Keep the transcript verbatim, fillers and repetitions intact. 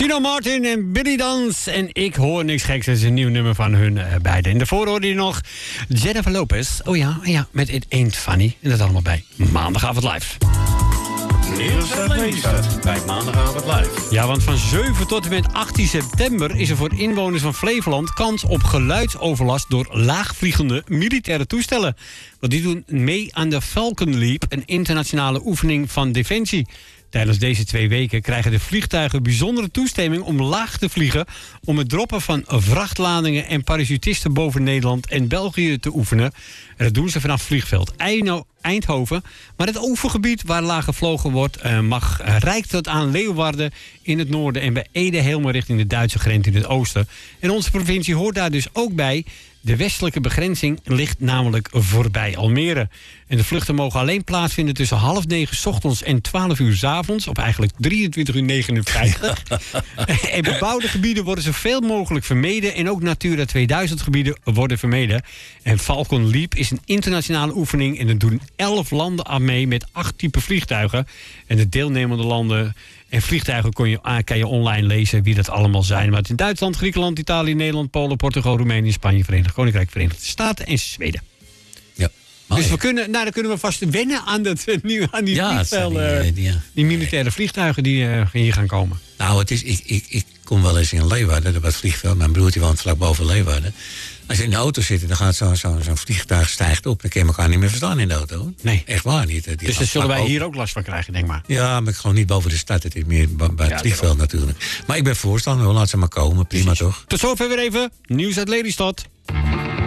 Tino Martin en Billy Dans. En Ik Hoor Niks Geks. Dat is een nieuw nummer van hun uh, beiden. En daarvoor hoorde je nog Jennifer Lopez. Oh ja, ja, met It Ain't Funny. En dat allemaal bij Maandagavond Live. Nieuws uit Lelystad bij Maandagavond Live. Ja, want van zeven tot en met achttien september is er voor inwoners van Flevoland kans op geluidsoverlast door laagvliegende militaire toestellen. Want die doen mee aan de Falcon Leap, een internationale oefening van Defensie. Tijdens deze twee weken krijgen de vliegtuigen bijzondere toestemming om laag te vliegen, om het droppen van vrachtladingen en parachutisten boven Nederland en België te oefenen. En dat doen ze vanaf vliegveld Eino- Eindhoven. Maar het oefengebied waar laag gevlogen wordt uh, mag uh, reikt tot aan Leeuwarden in het noorden en bij Ede helemaal richting de Duitse grens in het oosten. En onze provincie hoort daar dus ook bij. De westelijke begrenzing ligt namelijk voorbij Almere. En de vluchten mogen alleen plaatsvinden tussen half negen 's ochtends en twaalf uur 's avonds. Of eigenlijk drieëntwintig uur negenenvijftig. En bebouwde gebieden worden zoveel mogelijk vermeden. En ook Natura tweeduizend gebieden worden vermeden. En Falcon Leap is een internationale oefening. En er doen elf landen aan mee met acht typen vliegtuigen. En de deelnemende landen en vliegtuigen kon je, kan je online lezen wie dat allemaal zijn. Maar het in Duitsland, Griekenland, Italië, Nederland, Polen, Portugal, Roemenië, Spanje, Verenigd Koninkrijk, Verenigde Staten en Zweden. Ja. Dus we kunnen, nou, dan kunnen we vast wennen aan, dat, nu, aan die, Ja, vliegvelden, die, die, ja. die militaire vliegtuigen die uh, hier gaan komen. Nou, het is, ik, ik, ik kom wel eens in Leeuwarden, dat was het vliegveld. Mijn broertje woont vlak boven Leeuwarden. Als je in de auto zit, dan gaat zo'n zo, zo vliegtuig stijgt op. Dan kun je elkaar niet meer verstaan in de auto. Nee. Echt waar niet. Die dus daar zullen wij hier ook last van krijgen, denk maar. Ja, maar gewoon niet boven de stad. Het is meer bij het ja, vliegveld natuurlijk. Maar ik ben voorstander, laat ze maar komen. Prima. Precies. Toch? Tot zover weer even nieuws uit Lelystad.